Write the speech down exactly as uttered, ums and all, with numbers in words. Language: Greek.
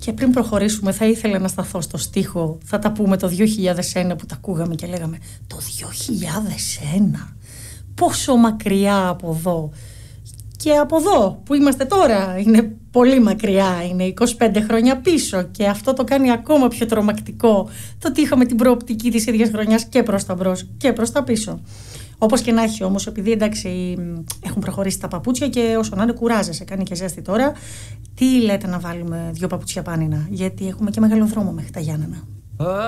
Και πριν προχωρήσουμε, θα ήθελα να σταθώ στο στίχο. Θα τα πούμε το δύο χιλιάδες ένα που τα ακούγαμε και λέγαμε το δύο χιλιάδες ένα. Πόσο μακριά από εδώ. Και από εδώ που είμαστε τώρα είναι πολύ μακριά, είναι είκοσι πέντε χρόνια πίσω, και αυτό το κάνει ακόμα πιο τρομακτικό το ότι είχαμε την προοπτική της ίδιας χρονιάς και προς τα μπρος και προς τα πίσω. Όπως και να έχει όμως, επειδή εντάξει έχουν προχωρήσει τα παπούτσια και όσο να είναι κουράζεσαι, κάνει και ζέστη τώρα, τι λέτε να βάλουμε δύο παπούτσια πάνινα, γιατί έχουμε και μεγάλο δρόμο μέχρι τα Γιάννενα.